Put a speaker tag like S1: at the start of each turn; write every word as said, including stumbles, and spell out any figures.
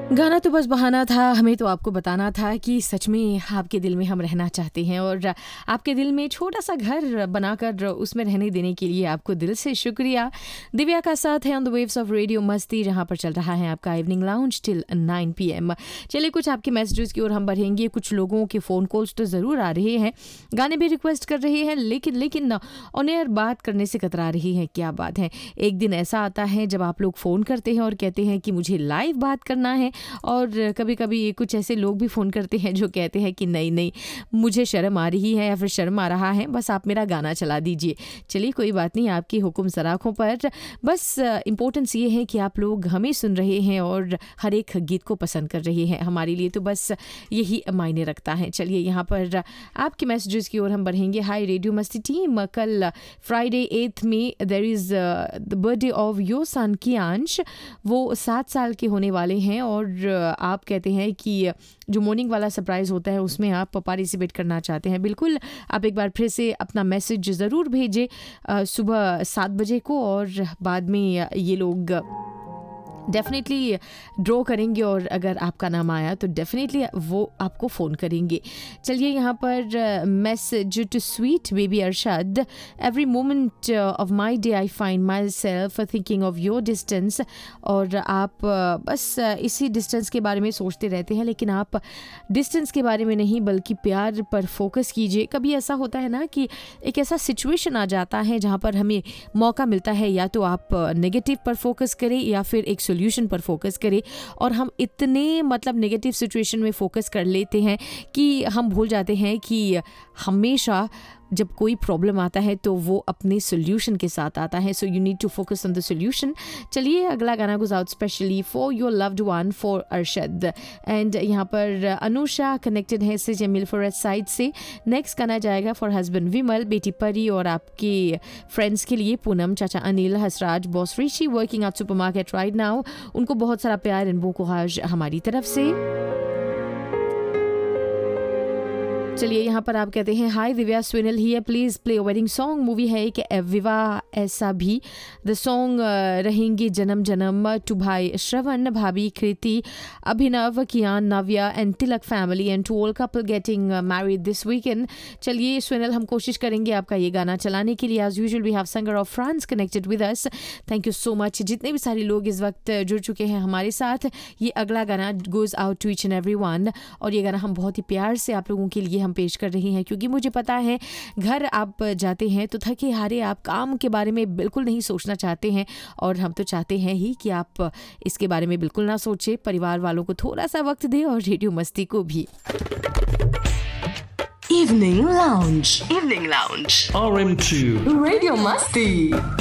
S1: गाना तो बस बहाना था, हमें तो आपको बताना था कि सच में आपके दिल में हम रहना चाहते हैं और आपके दिल में छोटा सा घर बनाकर उसमें रहने देने के लिए आपको दिल से शुक्रिया। दिव्या का साथ है on the waves of radio मस्ती, जहां पर चल रहा है आपका evening lounge till nine P M. चलिए कुछ आपके मैसेजेस की ओर हम बढ़ेंगे। कुछ लोगों के फ़ोन कॉल्स तो ज़रूर आ रहे हैं, गाने भी रिक्वेस्ट कर रहे हैं, लेकिन लेकिन ऑन एयर बात करने से कतरा रही हैं। क्या बात है, एक दिन ऐसा आता है जब आप लोग फ़ोन करते हैं और कहते हैं कि मुझे लाइव बात करना है, और कभी कभी कुछ ऐसे लोग भी फ़ोन करते हैं जो कहते हैं कि नहीं नहीं मुझे शर्म आ रही है या फिर शर्म आ रहा है, बस आप मेरा गाना चला दीजिए। चलिए कोई बात नहीं, आपकी हुक्म सराखों पर। बस इम्पोर्टेंस ये है कि आप लोग हमें सुन रहे हैं और हर एक गीत को पसंद कर रहे हैं, हमारे लिए तो बस यही मायने रखता है। चलिए यहाँ पर आपके मैसेजेस की ओर हम बढ़ेंगे। हाय रेडियो मस्ती टीम, कल फ्राइडे एथ में there is the birthday of your son Kiyansh. वो सात साल के होने वाले हैं और आप कहते हैं कि जो मॉर्निंग वाला सरप्राइज़ होता है उसमें आप पार्टिसिपेट करना चाहते हैं। बिल्कुल, आप एक बार फिर से अपना मैसेज ज़रूर भेजें सुबह सात बजे को, और बाद में ये लोग डेफिनेटली ड्रॉ करेंगे और अगर आपका नाम आया तो डेफिनेटली वो आपको फ़ोन करेंगे। चलिए यहाँ पर message to sweet baby Arshad, every moment of my day I find my self thinking of your distance. और आप बस इसी डिस्टेंस के बारे में सोचते रहते हैं, लेकिन आप डिस्टेंस के बारे में नहीं बल्कि प्यार पर फोकस कीजिए। कभी ऐसा होता है ना कि एक ऐसा सिचुएशन आ जाता है जहाँ पर हमें मौका मिलता है या तो आप नेगेटिव पर फोकस करें या फिर एक सोल्यूशन पर फोकस करें, और हम इतने मतलब नेगेटिव सिचुएशन में फोकस कर लेते हैं कि हम भूल जाते हैं कि हमेशा जब कोई प्रॉब्लम आता है तो वो अपने सोल्यूशन के साथ आता है। So you need to focus on the solution. चलिए अगला गाना goes out specially for your loved one, for Arshad. And यहाँ पर अनुषा कनेक्टेड है से जमील फॉरेस्ट साइड से। नेक्स्ट गाना जाएगा फॉर हस्बैंड विमल, बेटी परी और आपके फ्रेंड्स के लिए पूनम, चाचा अनिल, हसराज, बॉस ऋषि working out supermarket right now. उनको बहुत सारा प्यार इन को आज हमारी तरफ से। चलिए यहाँ पर आप कहते हैं हाय Divya, स्विनल here, please play wedding song. Movie है कि विवाह ऐसा भी। द सॉन्ग रहेंगे जन्म जन्म टू भाई श्रवण, भाभी कृति, अभिनव, कियान, नव्या and Tilak family and to all couple getting married this weekend. चलिए स्विनल, हम कोशिश करेंगे आपका ये गाना चलाने के लिए। As usual we have singer of France connected with us. Thank you so much. जितने भी सारे लोग इस वक्त जुड़ चुके हैं हमारे साथ, ये अगला गाना goes out to each and every one. और ये गाना हम बहुत ही प्यार से आप लोगों के लिए पेश कर रही हैं, क्योंकि मुझे पता है घर आप जाते हैं तो थके हारे आप काम के बारे में बिल्कुल नहीं सोचना चाहते हैं, और हम तो चाहते हैं ही कि आप इसके बारे में बिल्कुल ना सोचें, परिवार वालों को थोड़ा सा वक्त दें और रेडियो मस्ती को भी।
S2: Evening lounge, evening lounge
S3: R M to
S2: radio मस्ती।